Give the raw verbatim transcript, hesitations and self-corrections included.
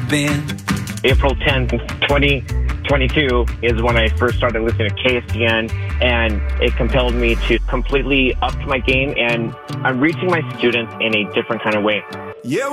been. April tenth, twenty twenty-two is when I first started listening to K S D N, and it compelled me to completely up my game, and I'm reaching my students in a different kind of way. Yeah.